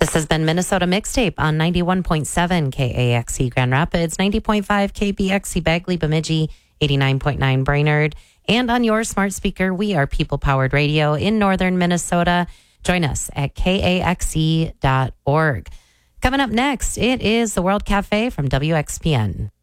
This has been Minnesota Mixtape on 91.7 KAXE Grand Rapids, 90.5 KBXE Bagley Bemidji, 89.9 Brainerd, and on your smart speaker, we are People Powered Radio in northern Minnesota. Join us at kaxe.org. Coming up next, it is the World Cafe from WXPN.